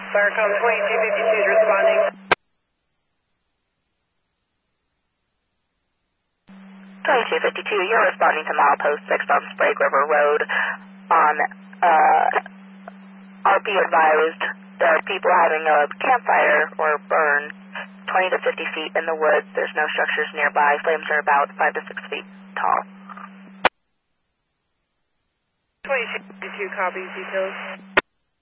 Firecom 2252 is responding. 2252, you're responding to milepost 6 on Sprague River Road on RP advised there are people having a campfire or burn 20 to 50 feet in the woods. There's no structures nearby. Flames are about 5 to 6 feet tall. 2252 copies details.